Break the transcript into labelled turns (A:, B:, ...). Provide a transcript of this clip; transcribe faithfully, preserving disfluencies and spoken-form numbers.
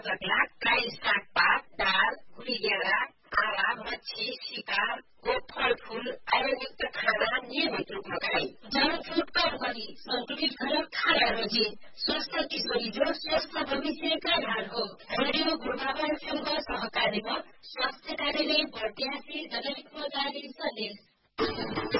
A: काई सागपात दाल गुडी गेडा आला मच्छी शिकार को फलफूल आयुर्युक्त खाना नियमित रूपमा खाई जंक फूड कम गरी सन्तुलित भोजन खाना रोजी स्वस्थ किशोरी जो स्वस्थ भविष्यका आधार हो। रेडियो गुरुबाबा एफएमको सहकार्यमा स्वास्थ्य कार्यालय बर्दियासी जनहितको जारी सन्देश।